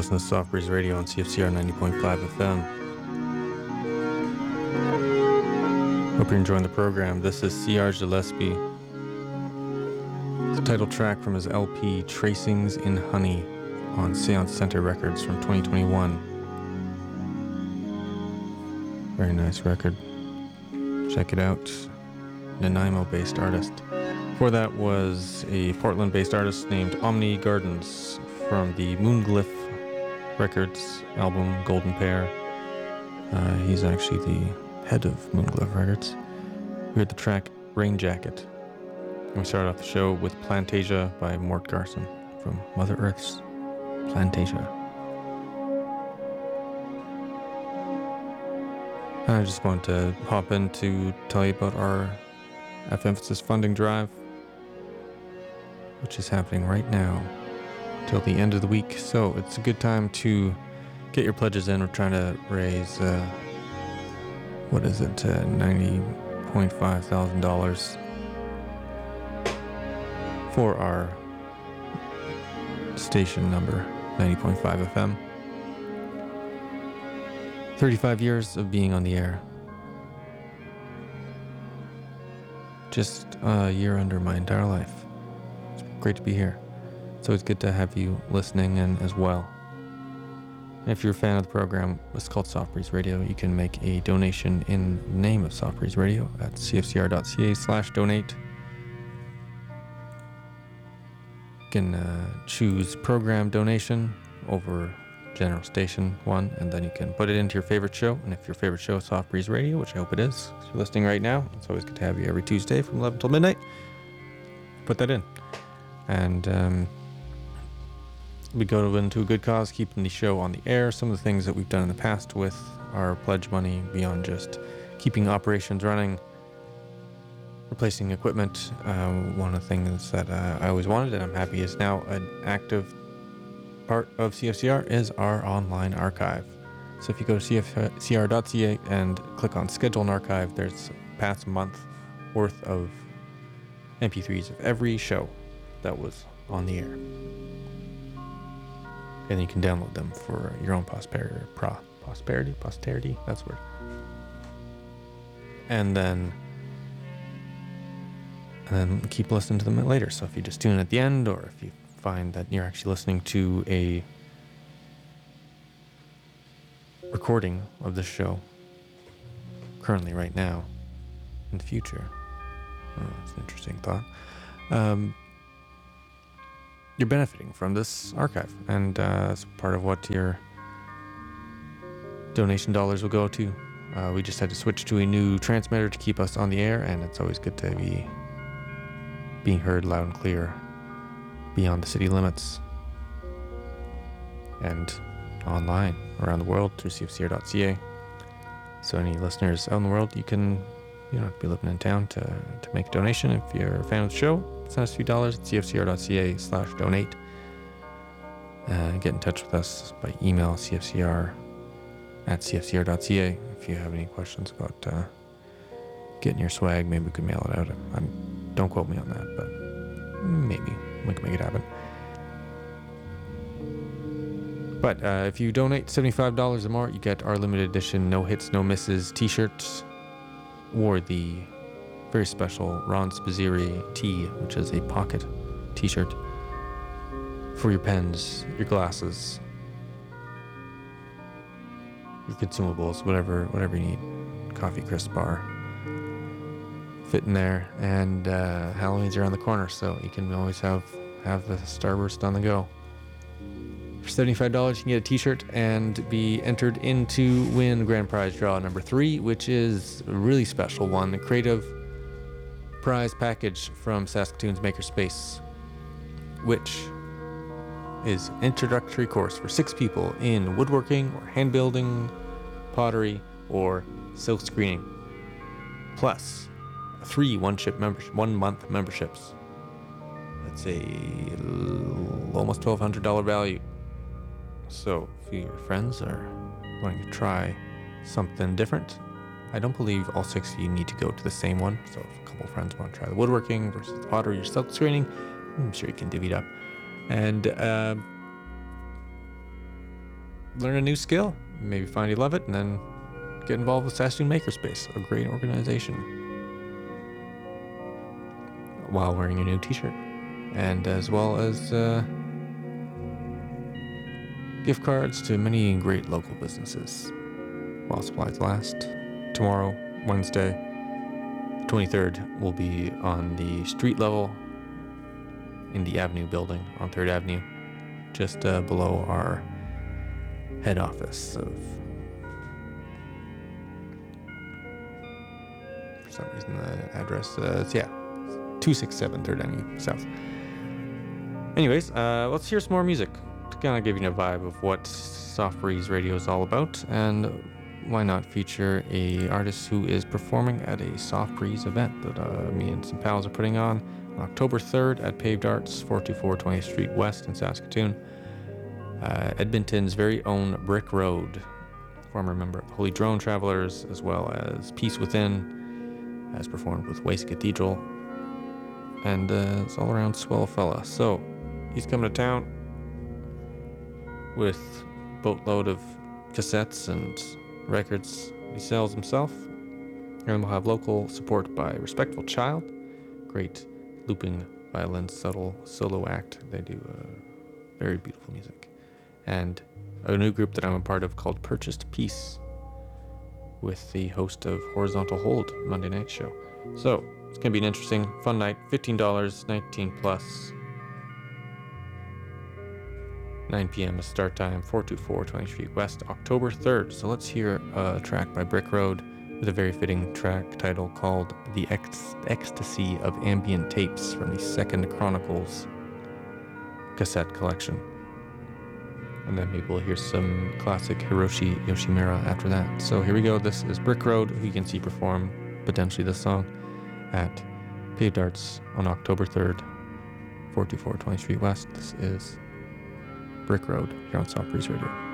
listen to Soft Breeze Radio on CFCR 90.5 FM. Hope you're enjoying the program. This is C.R. Gillespie. The title track from his LP, Tracings in Honey, on Seance Center Records from 2021. Very nice record. Check it out. Nanaimo-based artist. Before that was a Portland-based artist named Omni Gardens from the Moonglyph Records album Golden Pair. He's actually the head of Moonglyph Records. We heard the track Rain Jacket. And we started off the show with Plantasia by Mort Garson from Mother Earth's Plantasia. I just wanted to hop in to tell you about our F-Emphasis funding drive, which is happening right now till the end of the week. So it's a good time to get your pledges in. We're trying to raise, $90.5 thousand for our station number, 90.5 FM. 35 years of being on the air. Just a year under my entire life. It's great to be here. It's always good to have you listening in as well. And if you're a fan of the program, it's called Soft Breeze Radio. You can make a donation in the name of Soft Breeze Radio at cfcr.ca/donate. You can choose program donation over general station one, and then you can put it into your favorite show. And if your favorite show is Soft Breeze Radio, which I hope it is, if you're listening right now, it's always good to have you every Tuesday from 11 till midnight. Put that in. And we go into a good cause, keeping the show on the air. Some of the things that we've done in the past with our pledge money, beyond just keeping operations running, replacing equipment. One of the things that I always wanted, and I'm happy is now an active part of CFCR, is our online archive. So if you go to cfcr.ca and click on Schedule an Archive, there's past month worth of MP3s of every show that was on the air. And you can download them for your own posterity, that's the word. And then keep listening to them later. So if you just tune in at the end, or if you find that you're actually listening to a recording of the show currently right now in the future, that's an interesting thought, you're benefiting from this archive, and it's part of what your donation dollars will go to. We just had to switch to a new transmitter to keep us on the air, and it's always good to be being heard loud and clear beyond the city limits and online around the world through cfcr.ca. So any listeners out in the world, you don't have to be living in town to make a donation. If you're a fan of the show, send us a few dollars at cfcr.ca/donate. Get in touch with us by email, cfcr@cfcr.ca. If you have any questions about getting your swag, maybe we could mail it out. Don't quote me on that, but maybe we can make it happen. But if you donate $75 or more, you get our limited edition No Hits, No Misses t-shirts, or the very special Ron Spazieri tee, which is a pocket t-shirt for your pens, your glasses, your consumables, whatever you need. Coffee crisp bar. Fit in there, and Halloween's around the corner, so you can always have the Starburst on the go. For $75, you can get a t-shirt and be entered into win grand prize draw number 3, which is a really special one, a creative prize package from Saskatoon's Makerspace, which is an introductory course for 6 people in woodworking or hand building, pottery, or silk screening, plus 3 one-month memberships. That's almost $1,200 value. So if your friends are wanting to try something different, I don't believe all 6 of you need to go to the same one. So if a couple of friends want to try the woodworking versus the pottery or silk screening, I'm sure you can divvy it up. And learn a new skill, maybe find you love it, and then get involved with Saskatoon Makerspace, a great organization, while wearing your new t-shirt. And as well as gift cards to many great local businesses while supplies last. Tomorrow, Wednesday, 23rd, will be on the street level in the Avenue building on 3rd Avenue, just below our head office of, for some reason the address is 267 3rd Avenue South. Anyways, let's hear some more music to kind of give you a vibe of what Soft Breeze Radio is all about, and why not feature a artist who is performing at a Soft Breeze event that me and some pals are putting on October 3rd at Paved Arts, 424 20th Street West in Saskatoon. Edmonton's very own Brick Road, former member of Holy Drone Travelers, as well as Peace Within, has performed with Waste Cathedral, and it's all around swell fella. So he's coming to town with a boatload of cassettes and records he sells himself, and we'll have local support by Respectful Child, great looping violin subtle solo act. They do very beautiful music, and a new group that I'm a part of called Purchased Peace, with the host of Horizontal Hold Monday night show. So it's gonna be an interesting, fun night. $15, 19 plus. 9 p.m. is start time, 424 20th Street West, October 3rd. So let's hear a track by Brick Road with a very fitting track title called The Ecstasy of Ambient Tapes from the Second Chronicles cassette collection. And then maybe we'll hear some classic Hiroshi Yoshimura after that. So here we go. This is Brick Road, who you can see perform potentially this song at Paved Arts on October 3rd, 424 20th Street West. This is Brick Road here on Soft Breeze Radio.